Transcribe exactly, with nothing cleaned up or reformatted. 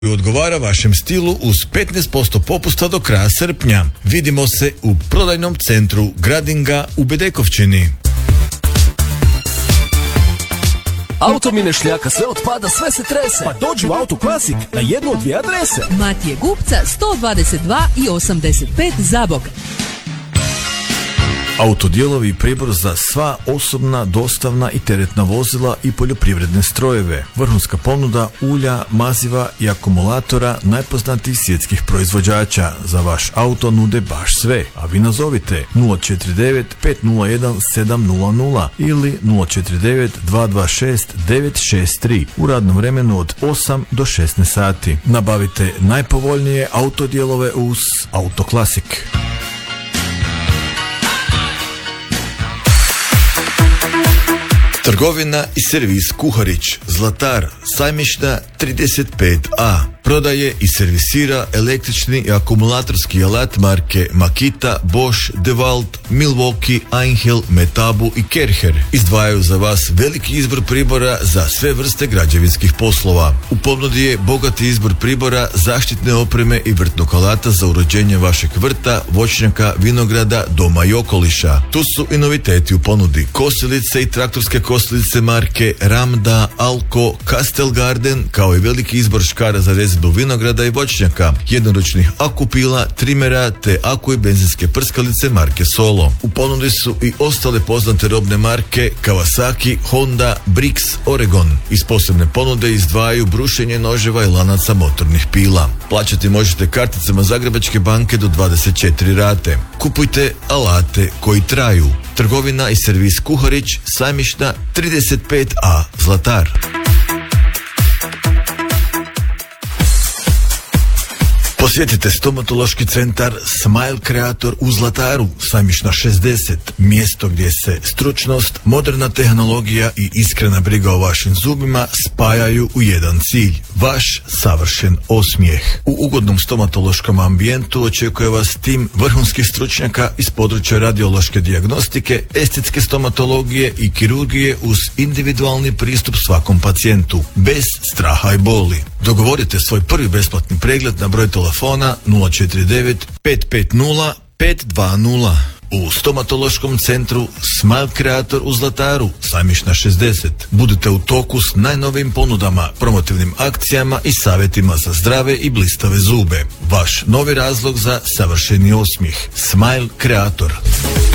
koji odgovara vašem stilu uz petnaest posto popusta do kraja srpnja. Vidimo se u prodajnom centru Gradinga u Bedekovčini. Auto mi ne šljaka, sve otpada, sve se trese. Pa dođi u Auto Klasik na jednu od dvije adrese. Matije Gupca sto dvadeset dva i osamdeset pet Zabok. Autodijelovi i pribor za sva osobna, dostavna i teretna vozila i poljoprivredne strojeve. Vrhunska ponuda ulja, maziva i akumulatora najpoznatijih svjetskih proizvođača. Za vaš auto nude baš sve. A vi nazovite nula četiri devet pet nula jedan sedam nula nula ili nula četiri devet dva dva šest devet šest tri u radnom vremenu od osam do šesnaest sati. Nabavite najpovoljnije autodijelove uz Auto Klasik. Trgovina i servis Kuharić, Zlatar, Sajmišta trideset pet A. Prodaje i servisira električni i akumulatorski alat marke Makita, Bosch, DeWalt, Milwaukee, Einhell, Metabu i Kercher. Izdvajaju za vas veliki izbor pribora za sve vrste građevinskih poslova. U ponudi je bogati izbor pribora, zaštitne opreme i vrtnog alata za uređenje vašeg vrta, voćnjaka, vinograda, doma i okoliša. Tu su i noviteti u ponudi: kosilice i traktorske kosilice marke Ramda, Alko, Castel Garden, kao i veliki izbor škara za rezbu vinograda i voćnjaka, jednoručnih akupila, trimera te aku i benzinske prskalice marke Solo. U ponudi su i ostale poznate robne marke Kawasaki, Honda, Brix, Oregon. Iz posebne ponude izdvajaju brušenje noževa i lanaca motornih pila. Plaćati možete karticama Zagrebačke banke do dvadeset četiri rate. Kupujte alate koji traju. Trgovina i servis Kuharić, Sajmišta trideset pet A, Zlatar. Posjetite stomatološki centar Smile Creator u Zlataru, Sajmišta šezdeset, mjesto gdje se stručnost, moderna tehnologija i iskrena briga o vašim zubima spajaju u jedan cilj, vaš savršen osmijeh. U ugodnom stomatološkom ambijentu očekuje vas tim vrhunskih stručnjaka iz područja radiološke dijagnostike, estetske stomatologije i kirurgije uz individualni pristup svakom pacijentu, bez straha i boli. Dogovorite svoj prvi besplatni pregled na broj telefona nula četiri devet pet pet nula pet dva nula. U stomatološkom centru Smile Creator u Zlataru, Sajmišta šezdeset. Budite u toku s najnovijim ponudama, promotivnim akcijama i savjetima za zdrave i blistave zube. Vaš novi razlog za savršeni osmijeh. Smile Creator.